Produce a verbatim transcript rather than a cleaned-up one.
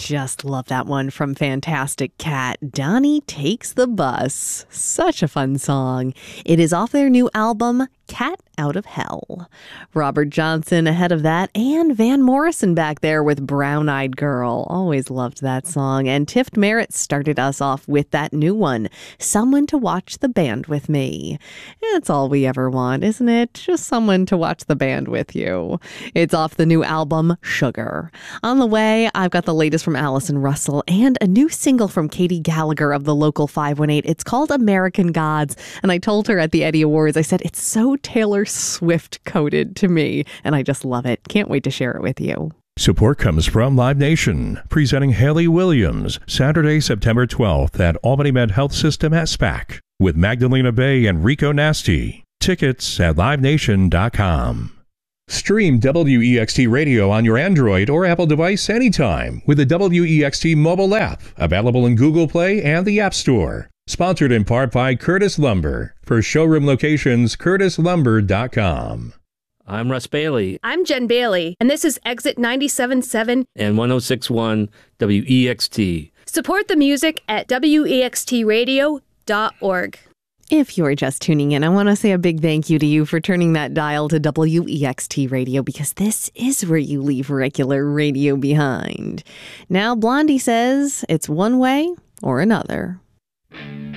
just love that one from Fantastic Cat. Donnie Takes the Bus. Such a fun song. It is off their new album, Cat Out of Hell. Robert Johnson ahead of that, and Van Morrison back there with Brown Eyed Girl. Always loved that song. And Tiff Merritt started us off with that new one, Someone to Watch the Band With Me. That's all we ever want, isn't it? Just someone to watch the band with you. It's off the new album, Sugar. On the way, I've got the latest from Allison Russell and a new single from Katie Gallagher of the Local five one eight. It's called American Gods. And I told her at the Eddie Awards, I said, it's so Taylor Swift coded to me, and I just love it. Can't wait to share it with you. Support comes from Live Nation, presenting Haley Williams, Saturday, September twelfth at Albany Med Health System at SPAC, with Magdalena Bay and Rico Nasty. Tickets at live nation dot com. Stream W E X T Radio on your Android or Apple device anytime with the W E X T mobile app, available in Google Play and the App Store. Sponsored in part by Curtis Lumber. For showroom locations, curtis lumber dot com. I'm Russ Bailey. I'm Jen Bailey, and this is Exit ninety-seven point seven and one oh six point one W E X T. Support the music at W E X T radio dot org. If you're just tuning in, I want to say a big thank you to you for turning that dial to W E X T Radio, because this is where you leave regular radio behind. Now, Blondie says it's one way or another.